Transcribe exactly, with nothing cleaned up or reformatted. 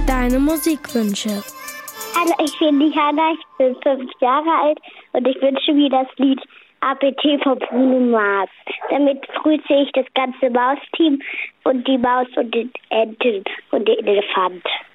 Deine Musikwünsche. Hallo, ich bin die Hanna, ich bin fünf Jahre alt und ich wünsche mir das Lied A P T von Bruno Mars. Damit grüße ich das ganze Mausteam und die Maus und den Enten und den Elefant.